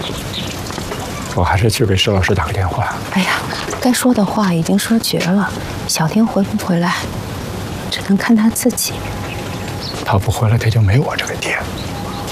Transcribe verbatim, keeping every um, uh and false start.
我还是去给石老师打个电话。 哎呀，该说的话已经说绝了，小天回不回来，只能看他自己。 他不回来，他就没我这个爹。